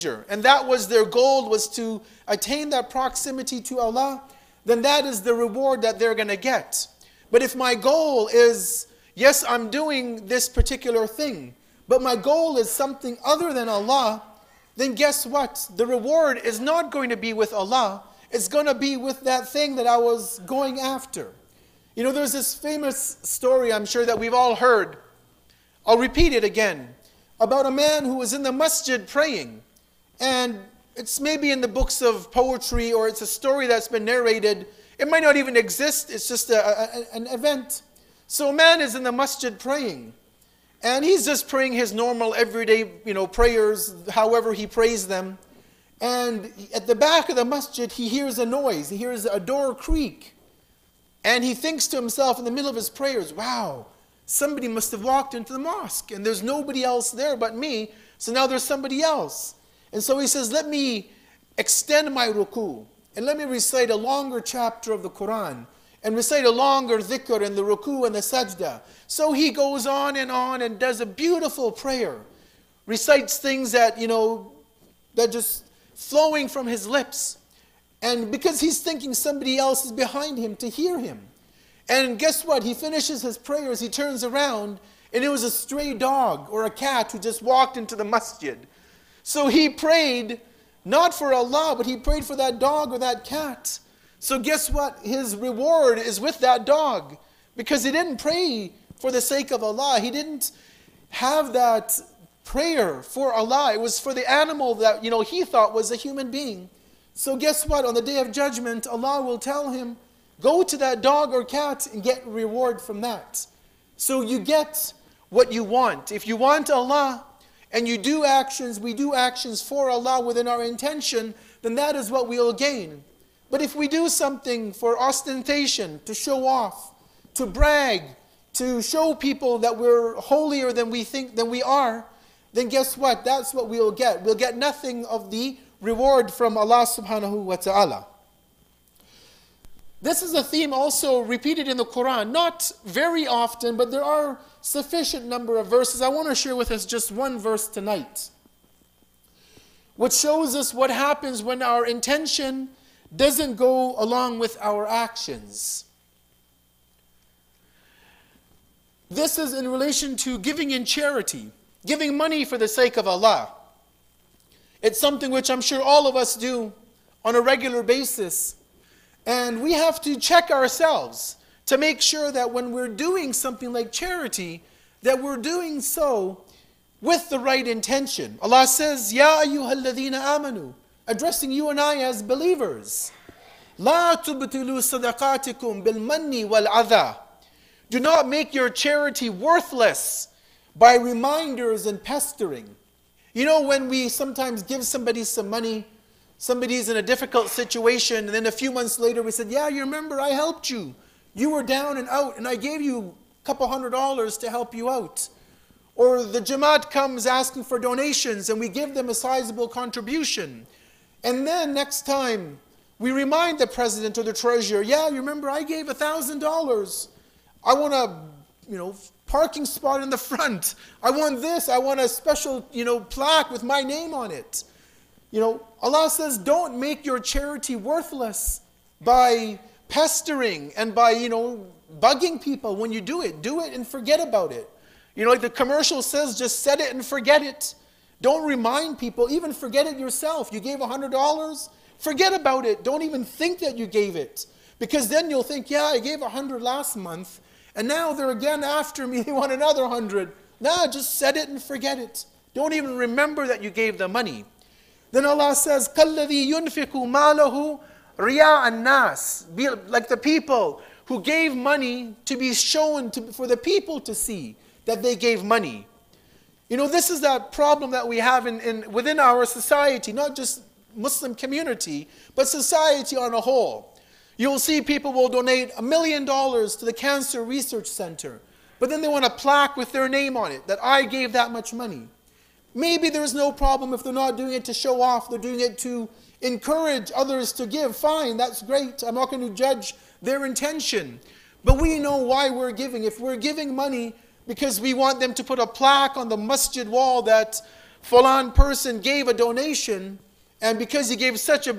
and that was their goal, was to attain that proximity to Allah, then that is the reward that they're going to get. But if my goal is, yes, I'm doing this particular thing, but my goal is something other than Allah, then guess what? The reward is not going to be with Allah. It's going to be with that thing that I was going after. You know, there's this famous story I'm sure that we've all heard. I'll repeat it again. About a man who was in the masjid praying. And it's maybe in the books of poetry, or it's a story that's been narrated. It might not even exist. It's just an event. So a man is in the masjid praying. And he's just praying his normal everyday, prayers, however he prays them. And at the back of the masjid, he hears a noise. He hears a door creak. And he thinks to himself in the middle of his prayers, wow, somebody must have walked into the mosque. And there's nobody else there but me. So now there's somebody else. And so he says, let me extend my ruku. And let me recite a longer chapter of the Quran. And recite a longer dhikr in the ruku and the sajda. So he goes on and does a beautiful prayer. Recites things that, that just flowing from his lips. And because he's thinking somebody else is behind him to hear him. And guess what? He finishes his prayers, he turns around, and it was a stray dog or a cat who just walked into the masjid. So he prayed, not for Allah, but he prayed for that dog or that cat. So guess what? His reward is with that dog. Because he didn't pray for the sake of Allah. He didn't have that prayer for Allah. It was for the animal that, he thought was a human being. So guess what? On the Day of Judgment, Allah will tell him, go to that dog or cat and get reward from that. So you get what you want. If you want Allah and you do actions, we do actions for Allah within our intention, then that is what we'll gain. But if we do something for ostentation, to show off, to brag, to show people that we're holier than we think than we are, then guess what? That's what we'll get. We'll get nothing of the reward from Allah subhanahu wa ta'ala. This is a theme also repeated in the Quran. Not very often, but there are sufficient number of verses. I want to share with us just one verse tonight, which shows us what happens when our intention doesn't go along with our actions. This is in relation to giving in charity, giving money for the sake of Allah. It's something which I'm sure all of us do on a regular basis. And we have to check ourselves to make sure that when we're doing something like charity, that we're doing so with the right intention. Allah says, Ya ayyuhalladhina amanu, addressing you and I as believers. La tubtilu sadaqatikum bil manni wal adha. Do not make your charity worthless by reminders and pestering. When we sometimes give somebody some money, somebody's in a difficult situation, and then a few months later we said, yeah, you remember I helped you. You were down and out, and I gave you a couple $100 to help you out. Or the Jamaat comes asking for donations, and we give them a sizable contribution. And then next time, we remind the president or the treasurer, yeah, you remember I gave $1,000. I want a, parking spot in the front. I want this. I want a special, plaque with my name on it. Allah says, don't make your charity worthless by pestering and by, bugging people when you do it. Do it and forget about it. Like the commercial says, just set it and forget it. Don't remind people, even forget it yourself. You gave $100, forget about it. Don't even think that you gave it. Because then you'll think, yeah, I gave $100 last month, and now they're again after me, they want another $100. Nah, just set it and forget it. Don't even remember that you gave the money. Then Allah says, كَالَّذِي يُنْفِقُ مَالَهُ رِيَاءَ النَّاسِ. Be like the people who gave money to be shown for the people to see that they gave money. This is that problem that we have within our society, not just Muslim community, but society on a whole. You'll see people will donate $1 million to the Cancer Research Center, but then they want a plaque with their name on it, that I gave that much money. Maybe there's no problem if they're not doing it to show off, they're doing it to encourage others to give. Fine, that's great. I'm not going to judge their intention. But we know why we're giving. If we're giving money because we want them to put a plaque on the masjid wall that Fulan person gave a donation, and because he gave such a